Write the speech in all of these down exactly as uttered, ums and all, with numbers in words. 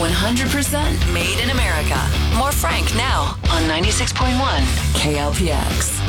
one hundred percent made in America. More Frank now on ninety-six point one K L P X.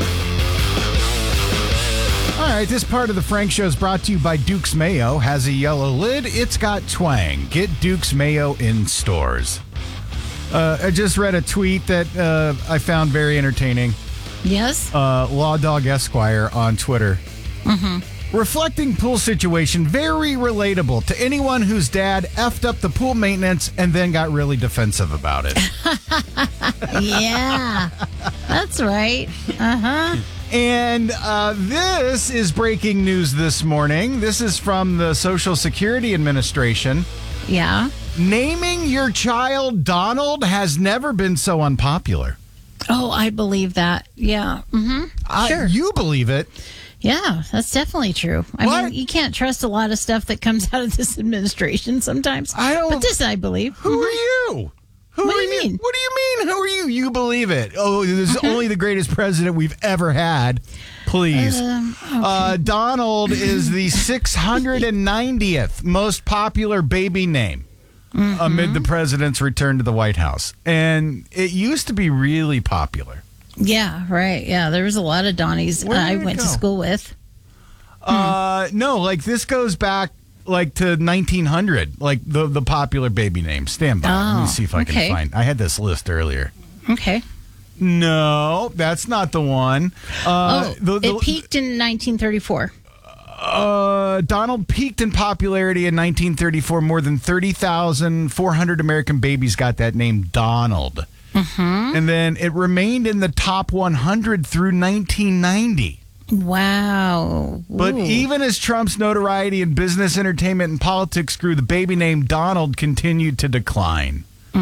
All right, this part of the Frank Show is brought to you by Duke's Mayo. Has a yellow lid, it's got twang. Get Duke's Mayo in stores. Uh, I just read a tweet that uh, I found very entertaining. Yes? Uh, Law Dog Esquire on Twitter. Mm-hmm. Reflecting pool situation, very relatable to anyone whose dad effed up the pool maintenance and then got really defensive about it. Yeah, that's right. Uh-huh. And uh, this is breaking news this morning. This is from the Social Security Administration. Yeah. Naming your child Donald has never been so unpopular. Oh, I believe that. Yeah. Mm-hmm. I, Sure. You believe it. Yeah, that's definitely true. I What? mean, you can't trust a lot of stuff that comes out of this administration sometimes. I don't- But this, I believe. Who are you? Who What are do you mean? What do you mean? Who are you? You believe it. Oh, this is only the greatest president we've ever had. Please. Um, okay. uh, Donald is the six hundred ninetieth most popular baby name Mm-hmm. amid the president's return to the White House. And it used to be really popular. Yeah, right. Yeah, there was a lot of Donnies Where did I it went to go? school with. Uh, no, like this goes back like to nineteen hundred, like the the popular baby name. Stand by. Let me Oh, see if I okay. can find. I had this list earlier. Okay. No, that's not the one. Uh, oh, the, the, it peaked in nineteen thirty-four. Uh, Donald peaked in popularity in nineteen thirty-four. More than thirty thousand four hundred American babies got that name, Donald. Mm-hmm. And then it remained in the top one hundred through nineteen ninety. Wow. But Ooh. even as Trump's notoriety in business, entertainment, and politics grew, the baby name Donald continued to decline.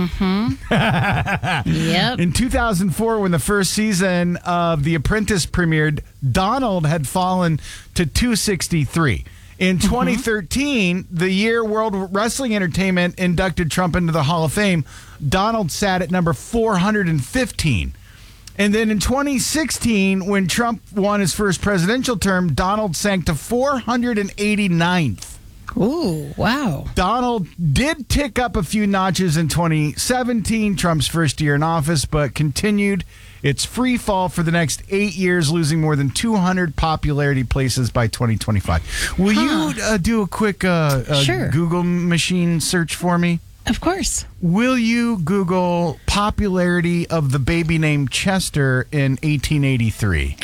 Yep. In two thousand four, when the first season of The Apprentice premiered, Donald had fallen to two sixty-three. In twenty thirteen, the year World Wrestling Entertainment inducted Trump into the Hall of Fame, Donald sat at number four hundred fifteen. And then in twenty sixteen, when Trump won his first presidential term, Donald sank to four hundred eighty-ninth. Ooh, wow. Donald did tick up a few notches in twenty seventeen, Trump's first year in office, but continued its free fall for the next eight years, losing more than two hundred popularity places by twenty twenty-five. Will Huh. you uh, do a quick uh, uh, Sure. Google machine search for me? Of course. Will you Google popularity of the baby named Chester in eighteen eighty-three?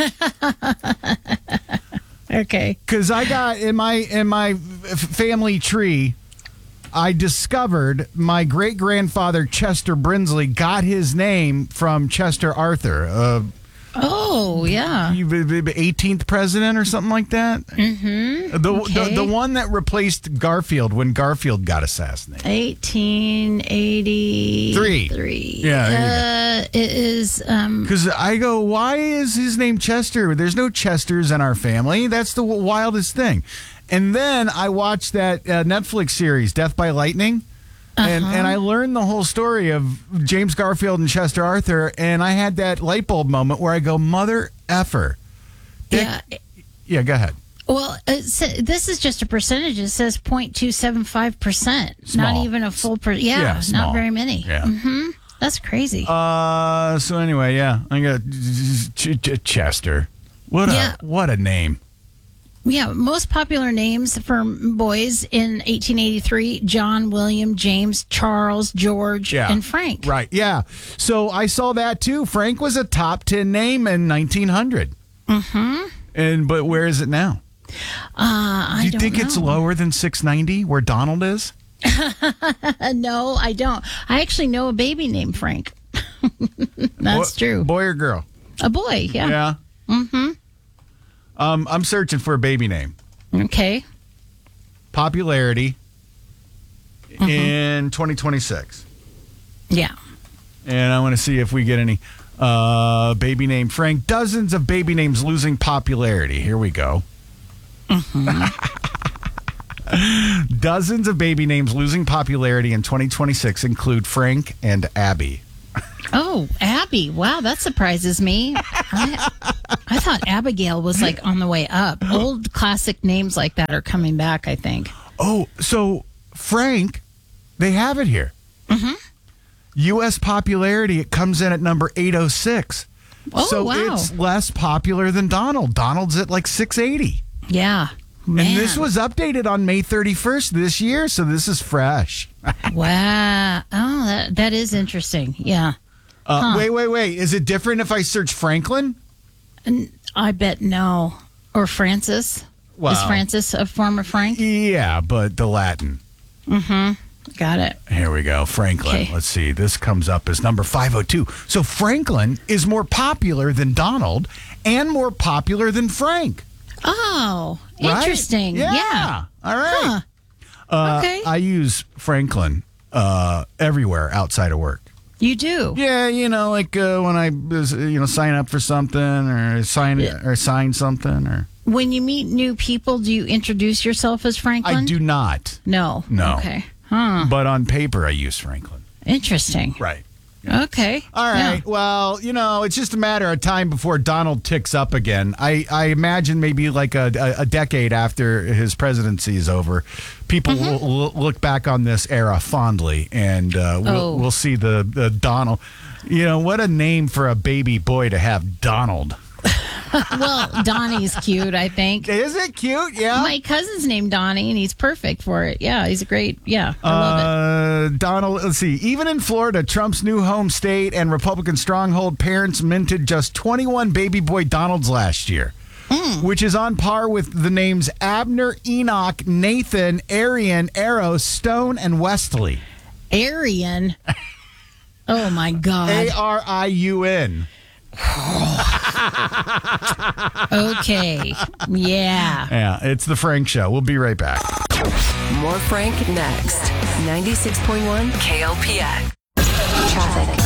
Okay. Because I got in my in my f- family tree, I discovered my great grandfather Chester Brinsley got his name from Chester Arthur, uh, Oh, yeah. eighteenth president or something like that. Mm-hmm. The, Okay. the the one that replaced Garfield when Garfield got assassinated. eighteen eighty-three. Three. Yeah, there Uh, it is, um, Because I go, why is his name Chester? There's no Chesters in our family. That's the w- wildest thing. And then I watched that uh, Netflix series, Death by Lightning. And, and I learned the whole story of James Garfield and Chester Arthur. And I had that light bulb moment where I go, mother effer. yeah. Yeah, go ahead. Well, it sa- this is just a percentage. It says zero point two seven five percent. Small. Not even a full per. Yeah, Yeah, small. not very many. Yeah. hmm That's crazy. Uh, so anyway, yeah, I got Ch- Ch- Chester. What a Yeah. what a name. Yeah, most popular names for boys in eighteen eighty-three, John, William, James, Charles, George, Yeah. and Frank. Right, yeah. So I saw that too. Frank was a top ten name in nineteen hundred. Mm-hmm. And but where is it now? Uh, I Do you don't think know. it's lower than six ninety where Donald is? Uh, no, I don't. I actually know a baby named Frank. That's Boy- true. Boy or girl? A boy, yeah. Yeah. Mm-hmm. Um, I'm searching for a baby name. Okay. Popularity Mm-hmm. in twenty twenty-six. Yeah. And I want to see if we get any uh, baby name Frank. Dozens of baby names losing popularity. Here we go. Dozens of baby names losing popularity in twenty twenty-six include Frank and Abby. Oh, Abby. Wow, that surprises me. I, I thought Abigail was like on the way up. Old classic names like that are coming back, I think. Oh, so Frank They have it here. Mm-hmm. U S popularity, it comes in at number eight oh six. Oh, so wow. it's less popular than Donald. Donald's at like six eighty. Yeah. Man. And this was updated on May thirty-first this year, so this is fresh. Wow. Oh, that, that is interesting. Yeah. Uh, Huh. Wait, wait, wait. Is it different if I search Franklin? And I bet no. Or Francis. Wow. Is Francis a form of Frank? Yeah, but the Latin. Mm-hmm. Got it. Here we go. Franklin. Okay. Let's see. This comes up as number five oh two. So Franklin is more popular than Donald and more popular than Frank. Oh, Right? interesting. Yeah. Yeah. All right. Huh. Uh, Okay. I use Franklin uh, everywhere outside of work. You do? Yeah, you know, like uh, when I was, you know, sign up for something or sign Yeah. or sign something or. When you meet new people, do you introduce yourself as Franklin? I do not, No. No. Okay. Huh. but on paper I use Franklin. Interesting. Right. Okay. All right. Yeah. Well, you know, it's just a matter of time before Donald ticks up again. I, I imagine maybe like a, a, a decade after his presidency is over, people Mm-hmm. will, will look back on this era fondly, and uh, we'll, Oh. we'll see the, the Donald. You know, what a name for a baby boy to have, Donald. Well, Donnie's cute, I think. Is it cute? Yeah. My cousin's named Donnie, and he's perfect for it. Yeah, he's a great. Yeah, I love it. Uh, Donald, let's see. Even in Florida, Trump's new home state and Republican stronghold, parents minted just twenty-one baby boy Donalds last year, which is on par with the names Abner, Enoch, Nathan, Arian, Arrow, Stone, and Wesley. Arian. Oh my God. A R I U N. Okay. Yeah. Yeah, it's the Frank Show. We'll be right back. More Frank next. ninety-six point one K L P X. Traffic.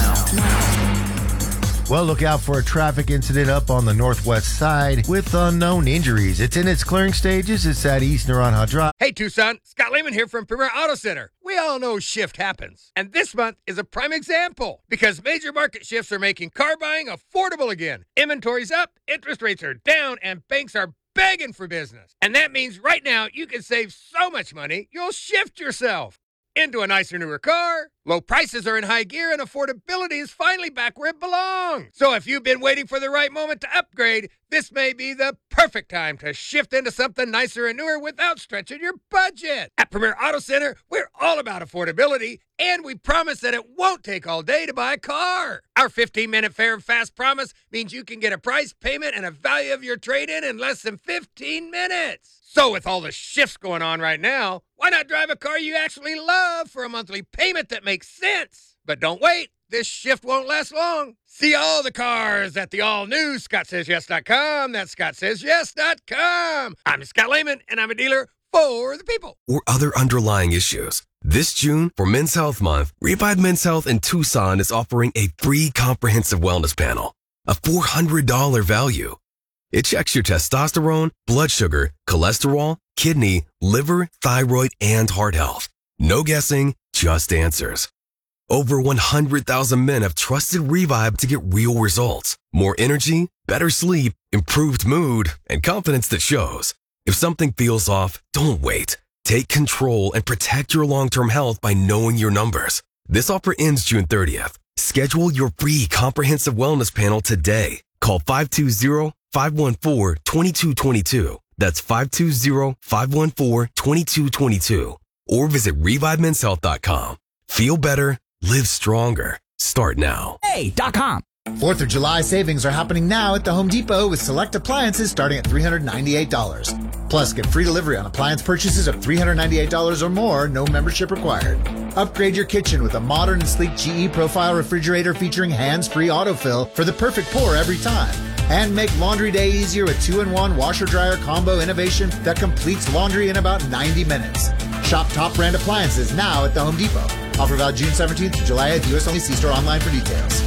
Well, look out for a traffic incident up on the northwest side with unknown injuries. It's in its clearing stages. It's at East Naranjo Drive. Hey, Tucson. Scott Lehman here from Premier Auto Center. We all know shift happens. And this month is a prime example because major market shifts are making car buying affordable again. Inventory's up, interest rates are down, and banks are begging for business. And that means right now you can save so much money, you'll shift yourself into a nicer, newer car. Low prices are in high gear and affordability is finally back where it belongs. So if you've been waiting for the right moment to upgrade, this may be the perfect time to shift into something nicer and newer without stretching your budget. At Premier Auto Center, we're all about affordability, and we promise that it won't take all day to buy a car. Our fifteen-minute fair and fast promise means you can get a price, payment, and a value of your trade-in in less than fifteen minutes. So with all the shifts going on right now, why not drive a car you actually love for a monthly payment that makes sense? But don't wait. This shift won't last long. See all the cars at the all-new Scott Says Yes dot com. That's Scott Says Yes dot com. I'm Scott Lehman, and I'm a dealer for the people. Or other underlying issues. This June, for Men's Health Month, Revive Men's Health in Tucson is offering a free comprehensive wellness panel, a four hundred dollars value. It checks your testosterone, blood sugar, cholesterol, kidney, liver, thyroid, and heart health. No guessing, just answers. Over one hundred thousand men have trusted Revive to get real results. More energy, better sleep, improved mood, and confidence that shows. If something feels off, don't wait. Take control and protect your long-term health by knowing your numbers. This offer ends June thirtieth. Schedule your free comprehensive wellness panel today. Call five two zero, five one four, two two two two. That's five two zero, five one four, two two two two. Or visit revive men's health dot com. Feel better, live stronger. Start now. Fourth of July savings are happening now at the Home Depot with select appliances starting at three hundred ninety-eight dollars. Plus, get free delivery on appliance purchases of three hundred ninety-eight dollars or more, no membership required. Upgrade your kitchen with a modern and sleek G E Profile refrigerator featuring hands-free autofill for the perfect pour every time. And make laundry day easier with two in one washer-dryer combo innovation that completes laundry in about ninety minutes. Shop top brand appliances now at the Home Depot. Offer valid June seventeenth to July eighth. U S only. See store online for details.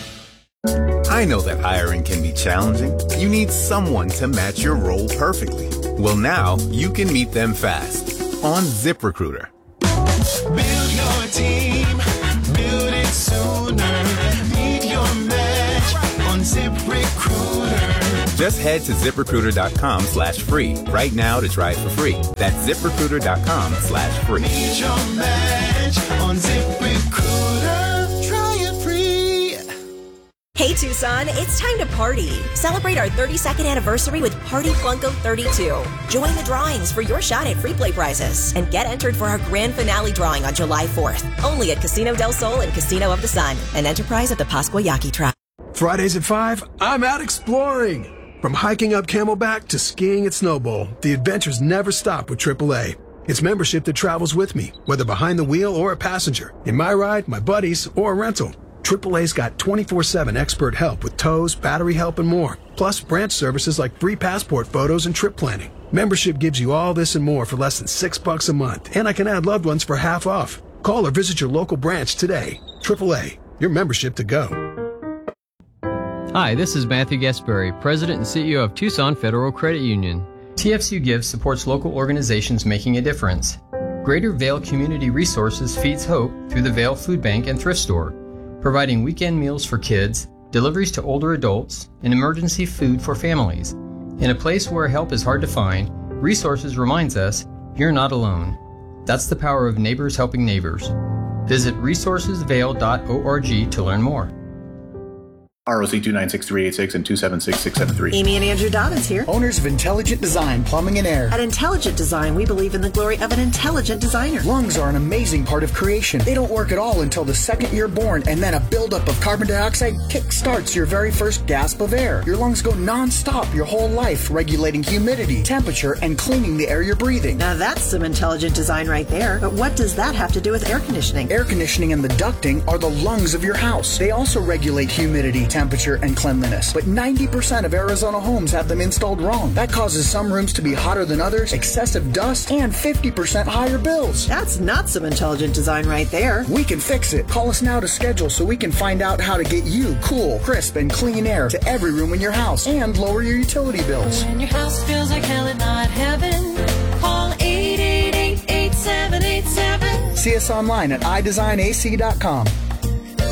I know that hiring can be challenging. You need someone to match your role perfectly. Well, now you can meet them fast on ZipRecruiter. Build your team, build it sooner. Meet your match on ZipRecruiter. Just head to ZipRecruiter.com slash free right now to try it for free. That's ZipRecruiter.com slash free. Meet your match Hey Tucson, it's time to party. Celebrate our thirty-second anniversary with Party Flunko thirty-two. Join the drawings for your shot at free play prizes and get entered for our grand finale drawing on July fourth. Only at Casino del Sol and Casino of the Sun, an enterprise of the Pascua Yaqui Tribe. Fridays at five, I'm out exploring. From hiking up Camelback to skiing at Snowbowl, the adventures never stop with triple A. It's membership that travels with me, whether behind the wheel or a passenger, in my ride, my buddies, or a rental. triple A's got twenty-four seven expert help with tows, battery help, and more. Plus branch services like free passport photos and trip planning. Membership gives you all this and more for less than six bucks a month, and I can add loved ones for half off. Call or visit your local branch today. triple A, your membership to go. Hi, this is Matthew Gasbury, President and C E O of Tucson Federal Credit Union. T F C U Give supports local organizations making a difference. Greater Vail Community Resources feeds hope through the Vail Food Bank and Thrift Store, providing weekend meals for kids, deliveries to older adults, and emergency food for families. In a place where help is hard to find, Resources reminds us you're not alone. That's the power of neighbors helping neighbors. Visit resources vail dot org to learn more. R O C two nine six three eight six and two seven six six seven three. Amy and Andrew Dobbins here. Owners of Intelligent Design Plumbing and Air. At Intelligent Design, we believe in the glory of an intelligent designer. Lungs are an amazing part of creation. They don't work at all until the second you're born, and then a buildup of carbon dioxide kick-starts your very first gasp of air. Your lungs go non-stop your whole life, regulating humidity, temperature, and cleaning the air you're breathing. Now that's some intelligent design right there. But what does that have to do with air conditioning? Air conditioning and the ducting are the lungs of your house. They also regulate humidity, temperature, and cleanliness. But ninety percent of Arizona homes have them installed wrong. That causes some rooms to be hotter than others, excessive dust, and fifty percent higher bills. That's not some intelligent design right there. We can fix it. Call us now to schedule so we can find out how to get you cool, crisp, and clean air to every room in your house and lower your utility bills. When your house feels like hell and not heaven, call eight eight eight, eight seven eight seven. See us online at i design a c dot com.